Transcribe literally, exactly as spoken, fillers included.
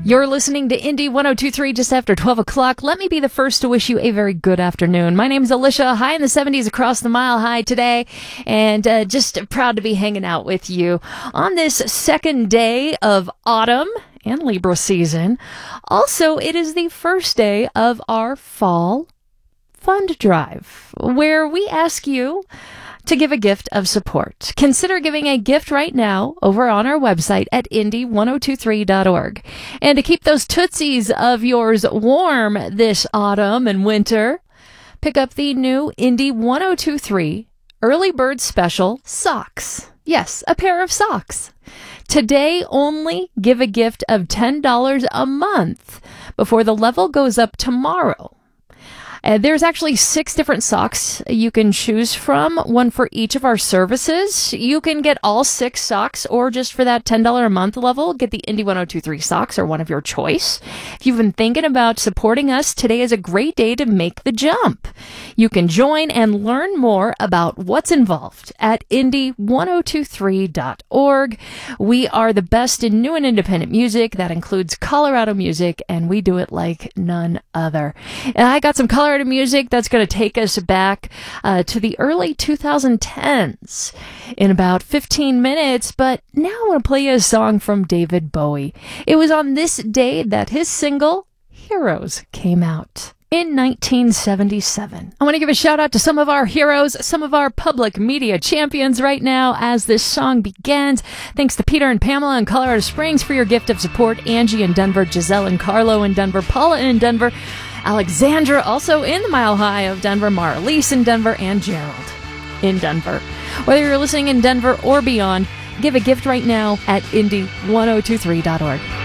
You're listening to Indie one oh two point three just after twelve o'clock. Let me be the first to wish you a very good afternoon. My name is Alicia, high in the seventies across the mile high today, and uh, just proud to be hanging out with you on this second day of autumn and Libra season. Also, it is the first day of our fall fund drive, where we ask you to give a gift of support. Consider giving a gift right now over on our website at indie one oh two three dot org. And to keep those tootsies of yours warm this autumn and winter, pick up the new Indie one oh two three Early Bird Special socks. Yes, a pair of socks. Today only, give a gift of ten dollars a month before the level goes up tomorrow. Uh, there's actually six different socks you can choose from, one for each of our services. You can get all six socks, or just for that ten dollars a month level, get the Indie one oh two three socks, or one of your choice. If you've been thinking about supporting us, today is a great day to make the jump. You can join and learn more about what's involved at indie one oh two three dot org. We are the best in new and independent music. That includes Colorado music, and we do it like none other. And I got some Colorado music that's going to take us back uh, to the early twenty tens in about fifteen minutes, but now I want to play you a song from David Bowie. It was on this day that his single Heroes came out in nineteen seventy-seven. I want to give a shout out to some of our heroes, some of our public media champions right now as this song begins. Thanks to Peter and Pamela in Colorado Springs for your gift of support, Angie in Denver, Giselle and Carlo in Denver, Paula in Denver, Alexandra also in the Mile High of Denver, Marlise in Denver, and Gerald in Denver. Whether you're listening in Denver or beyond, give a gift right now at indie one oh two three dot org.